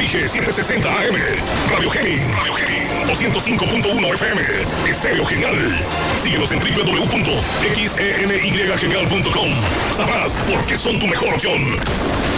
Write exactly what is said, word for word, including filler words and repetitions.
G setecientos sesenta A M, Radio Genin, Radio Genin, doscientos cinco punto uno F M, Estéreo Genial. Síguenos en doble u doble u doble u punto x e n y genial punto com. Sabrás por qué son tu mejor opción.